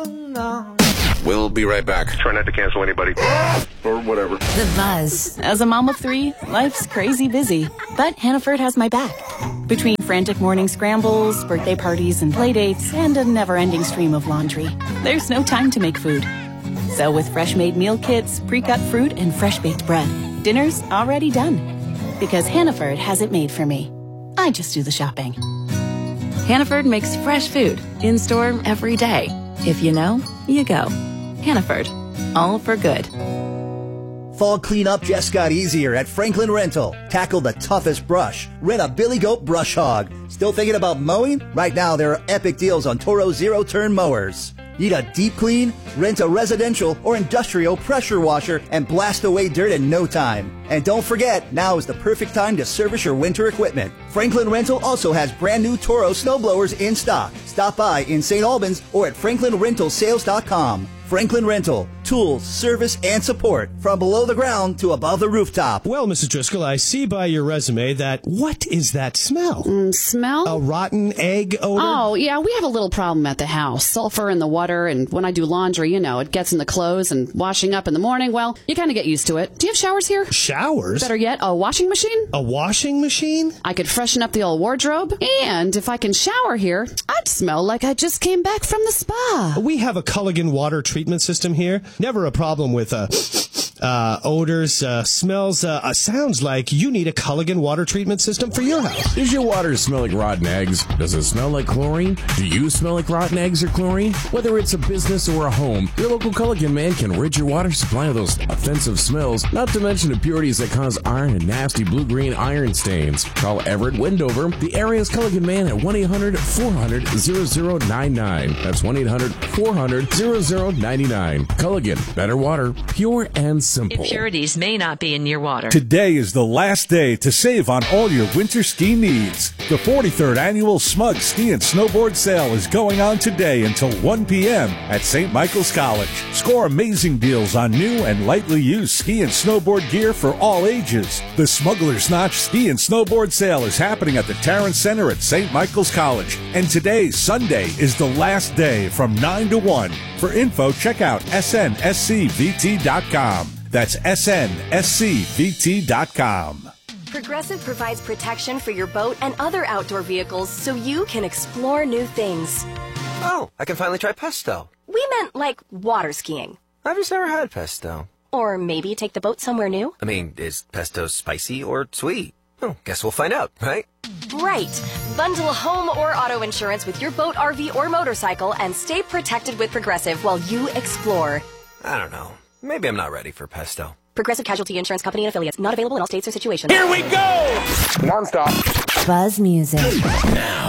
We'll be right back. Try not to cancel anybody. Or whatever. The Buzz. As a mom of 3, life's crazy busy. But Hannaford has my back. Between frantic morning scrambles, birthday parties and playdates, and a never-ending stream of laundry, there's no time to make food. So with fresh-made meal kits, pre-cut fruit, and fresh-baked bread, dinner's already done. Because Hannaford has it made for me. I just do the shopping. Hannaford makes fresh food in-store every day. If you know, you go. Hannaford. All for good. Fall cleanup just got easier at Franklin Rental. Tackle the toughest brush. Rent a Billy Goat Brush Hog. Still thinking about mowing? Right now there are epic deals on Toro zero-turn mowers. Need a deep clean? Rent a residential or industrial pressure washer and blast away dirt in no time. And don't forget, now is the perfect time to service your winter equipment. Franklin Rental also has brand new Toro snowblowers in stock. Stop by in St. Albans or at franklinrentalsales.com. Franklin Rental. Tools, service, and support from below the ground to above the rooftop. Well, Mrs. Driscoll, I see by your resume that what is that smell? Smell? A rotten egg odor? Oh, yeah, we have a little problem at the house. Sulfur in the water, and when I do laundry, you know, it gets in the clothes, and washing up in the morning, well, you kind of get used to it. Do you have showers here? Showers? Better yet, a washing machine? A washing machine? I could freshen up the old wardrobe, and if I can shower here, I'd smell like I just came back from the spa. We have a Culligan water treatment system here. Never a problem with odors, smells. Sounds like you need a Culligan water treatment system for your house. Does your water smell like rotten eggs? Does it smell like chlorine? Do you smell like rotten eggs or chlorine? Whether it's a business or a home, your local Culligan man can rid your water supply of those offensive smells, not to mention impurities that cause iron and nasty blue-green iron stains. Call Everett Wendover, the area's Culligan man, at 1-800-400-0099. That's 1-800-400-0099. Culligan, better water, pure and simple. Impurities may not be in your water. Today is the last day to save on all your winter ski needs. The 43rd annual Smug Ski and Snowboard Sale is going on today until 1 p.m. at St. Michael's College. Score amazing deals on new and lightly used ski and snowboard gear for all ages. The Smuggler's Notch Ski and Snowboard Sale is happening at the Tarrant Center at St. Michael's College. And today, Sunday, is the last day from 9 to 1. For info, check out snscvt.com. That's snscvt.com. Progressive provides protection for your boat and other outdoor vehicles so you can explore new things. Oh, I can finally try pesto. We meant like water skiing. I've just never had pesto. Or maybe take the boat somewhere new. I mean, is pesto spicy or sweet? Oh, guess we'll find out, right? Right. Bundle home or auto insurance with your boat, RV, or motorcycle and stay protected with Progressive while you explore. I don't know. Maybe I'm not ready for pesto. Progressive Casualty Insurance Company and Affiliates. Not available in all states or situations. Here we go! Non-stop. Buzz Music. Now.